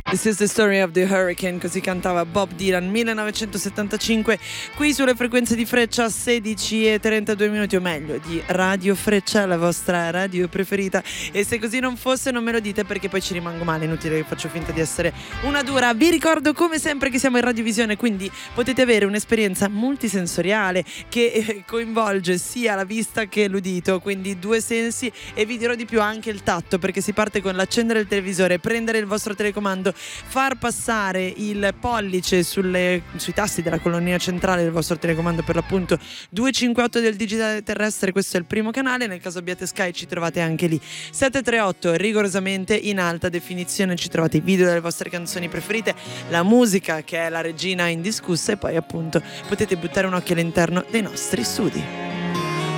This is the story of the hurricane, così cantava Bob Dylan, 1975, qui sulle frequenze di Freccia, 16:32, o meglio di Radio Freccia, la vostra radio preferita. E se così non fosse non me lo dite, perché poi ci rimango male, inutile che faccio finta di essere una dura. Vi ricordo come sempre che siamo in radiovisione, quindi potete avere un'esperienza multisensoriale che coinvolge sia la vista che l'udito, quindi due sensi, e vi dirò di più anche il tatto, perché si parte con l'accendere il televisore, prendere il vostro telecomando, far passare il pollice sui tasti della colonnina centrale del vostro telecomando, per l'appunto 258 del digitale terrestre. Questo è il primo canale, nel caso abbiate Sky ci trovate anche lì. 738 rigorosamente in alta definizione, ci trovate i video delle vostre canzoni preferite, la musica che è la regina indiscussa, e poi appunto potete buttare un occhio all'interno dei nostri studi.